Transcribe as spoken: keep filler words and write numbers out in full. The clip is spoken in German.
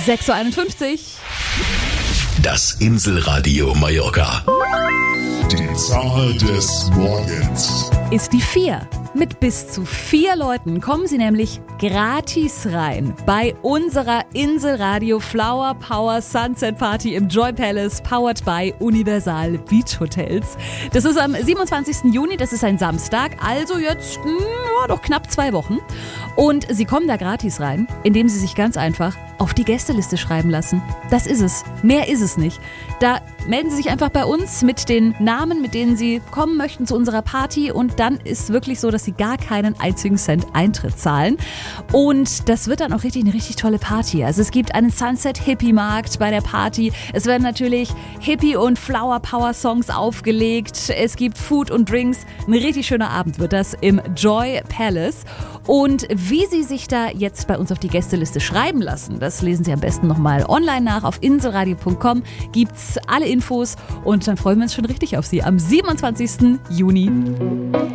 sechs Uhr einundfünfzig. Das Inselradio Mallorca. Die Zahl des Morgens Ist die vier. Mit bis zu vier Leuten kommen Sie nämlich gratis rein bei unserer Inselradio Flower Power Sunset Party im Joy Palace, powered by Universal Beach Hotels. Das ist am siebenundzwanzigsten Juni, das ist ein Samstag, also jetzt mh, doch knapp zwei Wochen. Und Sie kommen da gratis rein, indem Sie sich ganz einfach auf die Gästeliste schreiben lassen. Das ist es. Mehr ist es nicht. Da melden Sie sich einfach bei uns mit den Namen, mit denen Sie kommen möchten zu unserer Party, und dann ist wirklich so, dass Sie gar keinen einzigen Cent Eintritt zahlen. Und das wird dann auch richtig eine richtig tolle Party. Also es gibt einen Sunset-Hippie-Markt bei der Party. Es werden natürlich Hippie- und Flower-Power-Songs aufgelegt. Es gibt Food und Drinks. Ein richtig schöner Abend wird das im Joy Palace. Und wie Sie sich da jetzt bei uns auf die Gästeliste schreiben lassen, das lesen Sie am besten nochmal online nach. Auf inselradio punkt com gibt's alle Infos und dann freuen wir uns schon richtig auf Sie am siebenundzwanzigsten Juni.